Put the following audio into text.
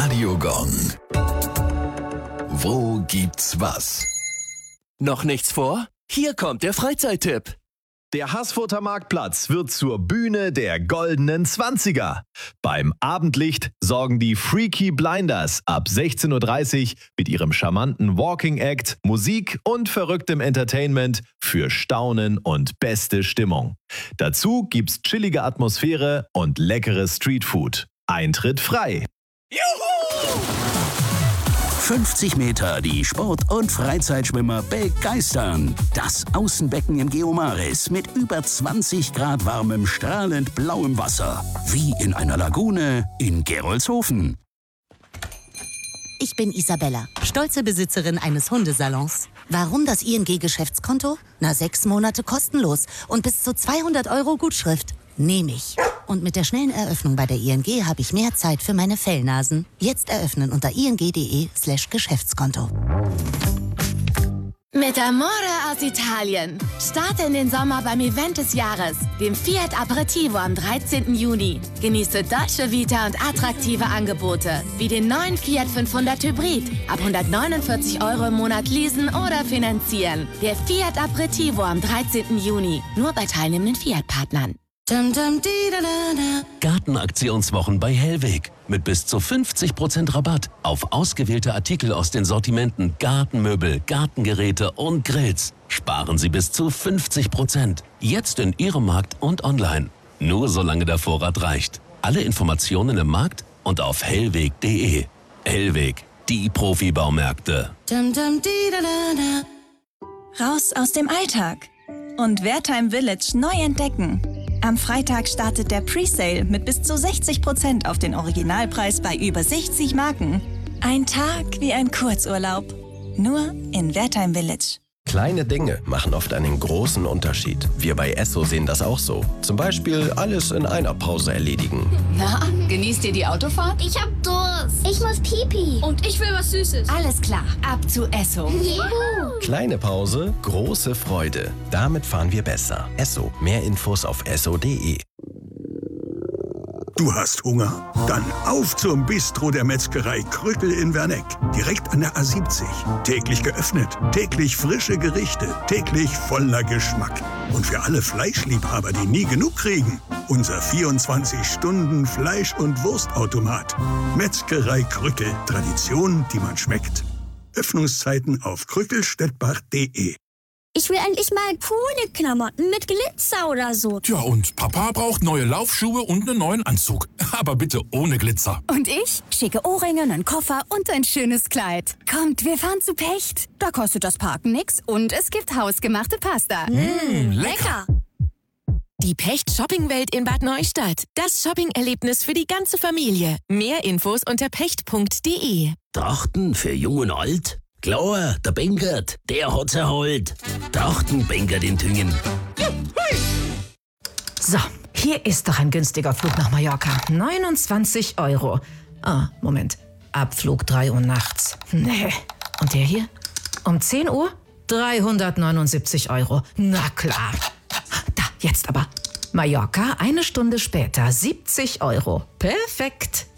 Radiogong. Wo gibt's was? Noch nichts vor? Hier kommt der Freizeittipp. Der Haßfurter Marktplatz wird zur Bühne der goldenen 20er. Beim Abendlicht sorgen die Freaky Blinders ab 16:30 Uhr mit ihrem charmanten Walking Act, Musik und verrücktem Entertainment für Staunen und beste Stimmung. Dazu gibt's chillige Atmosphäre und leckeres Streetfood. Eintritt frei. Juhu! 50 Meter die Sport- und Freizeitschwimmer begeistern. Das Außenbecken im Geomaris mit über 20 Grad warmem, strahlend blauem Wasser. Wie in einer Lagune in Gerolzhofen. Ich bin Isabella, stolze Besitzerin eines Hundesalons. Warum das ING-Geschäftskonto? 6 Monate kostenlos und bis zu 200 € Gutschrift. Nehme ich. Und mit der schnellen Eröffnung bei der ING habe ich mehr Zeit für meine Fellnasen. Jetzt eröffnen unter ing.de/Geschäftskonto. Mit Amore aus Italien. Starte in den Sommer beim Event des Jahres, dem Fiat Aperitivo am 13. Juni. Genieße Dolce Vita und attraktive Angebote, wie den neuen Fiat 500 Hybrid. Ab 149 € im Monat leasen oder finanzieren. Der Fiat Aperitivo am 13. Juni. Nur bei teilnehmenden Fiat-Partnern. Gartenaktionswochen bei Hellweg. Mit bis zu 50% Rabatt auf ausgewählte Artikel aus den Sortimenten Gartenmöbel, Gartengeräte und Grills. Sparen Sie bis zu 50%. Jetzt in Ihrem Markt und online. Nur solange der Vorrat reicht. Alle Informationen im Markt und auf hellweg.de. Hellweg, die Profibaumärkte. Raus aus dem Alltag und Wertheim Village neu entdecken. Am Freitag startet der Presale mit bis zu 60% auf den Originalpreis bei über 60 Marken. Ein Tag wie ein Kurzurlaub. Nur in Wertheim Village. Kleine Dinge machen oft einen großen Unterschied. Wir bei Esso sehen das auch so. Zum Beispiel alles in einer Pause erledigen. Na, genießt ihr die Autofahrt? Ich hab Durst. Ich muss Pipi. Und ich will was Süßes. Alles klar, ab zu Esso. Juhu. Kleine Pause, große Freude. Damit fahren wir besser. Esso. Mehr Infos auf esso.de. Du hast Hunger? Dann auf zum Bistro der Metzgerei Krückel in Werneck. Direkt an der A70. Täglich geöffnet, täglich frische Gerichte, täglich voller Geschmack. Und für alle Fleischliebhaber, die nie genug kriegen, unser 24-Stunden-Fleisch- und Wurstautomat. Metzgerei Krückel. Tradition, die man schmeckt. Öffnungszeiten auf krückelstedt-bach.de. Ich will endlich mal coole Klamotten mit Glitzer oder so. Tja, und Papa braucht neue Laufschuhe und einen neuen Anzug. Aber bitte ohne Glitzer. Und ich? Schicke Ohrringe, einen Koffer und ein schönes Kleid. Kommt, wir fahren zu Pecht. Da kostet das Parken nix und es gibt hausgemachte Pasta. Lecker! Die Pecht Shoppingwelt in Bad Neustadt. Das Shopping-Erlebnis für die ganze Familie. Mehr Infos unter pecht.de. Trachten für Jung und Alt? Klar, der Bengert, der hat's erholt. Trachten Bengert in Tüngen. So, hier ist doch ein günstiger Flug nach Mallorca. 29 €. Ah, Moment. Abflug 3 Uhr nachts. Nee. Und der hier? Um 10 Uhr? 379 €. Na klar. Da, jetzt aber. Mallorca, 1 Stunde später, 70 €. Perfekt.